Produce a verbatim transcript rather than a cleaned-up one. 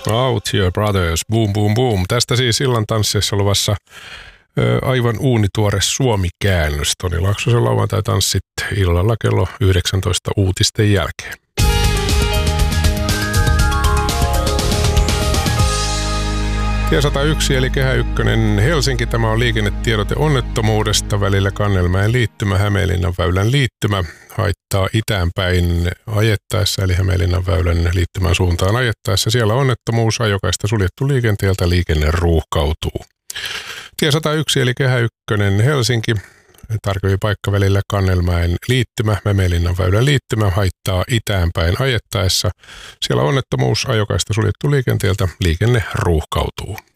Out Your Brothers, boom boom boom. Tästä siis illan tansseissa luvassa ö, aivan uunituore Suomi-käännös. Toni Laaksosen lauantai-tanssit illalla kello yhdeksäntoista uutisten jälkeen. Tie sata yksi eli Kehä ykkönen Helsinki. Tämä on liikennetiedote onnettomuudesta välillä Kannelmäen liittymä, Hämeenlinnan väylän liittymä. Haittaa itään päin ajettaessa eli Hämeenlinnan väylän liittymän suuntaan ajettaessa. Siellä onnettomuus, ajokaista suljettu liikenteeltä, liikenne ruuhkautuu. Tie sata yksi eli Kehä ykkönen Helsinki. Tarkempi paikka välillä Kannelmäen liittymä, Hämeenlinnan väylän liittymä, haittaa itään päin ajettaessa. Siellä onnettomuus, ajokaista suljettu liikenteeltä, liikenne ruuhkautuu.